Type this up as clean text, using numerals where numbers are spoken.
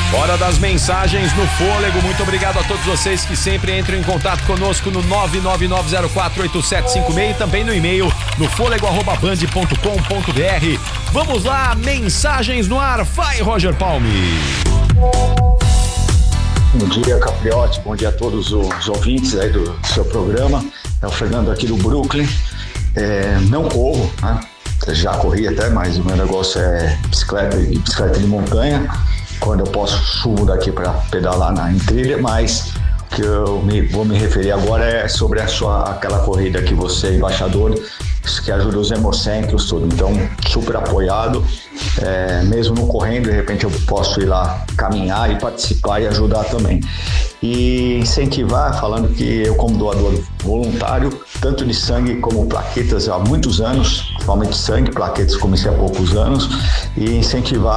Hora das mensagens no Fôlego. Muito obrigado a todos vocês que sempre entram em contato conosco no 999048756 e também no e-mail no fôlego@band.com.br. Vamos lá, mensagens no ar. Vai, Roger Palme. Bom dia, Capriotti. Bom dia a todos os ouvintes aí do seu programa. É o Fernando aqui do Brooklyn. Não corro, né? Já corri até, mas o meu negócio é bicicleta de montanha. Quando eu posso, subo daqui para pedalar em trilha, mas o que eu vou me referir agora é sobre aquela corrida que você, embaixador, que ajuda os hemocentros, tudo. Então, super apoiado, mesmo não correndo, de repente eu posso ir lá caminhar e participar e ajudar também. E incentivar, falando que eu, como doador voluntário, tanto de sangue como plaquetas há muitos anos, principalmente sangue, plaquetas comecei há poucos anos, e incentivar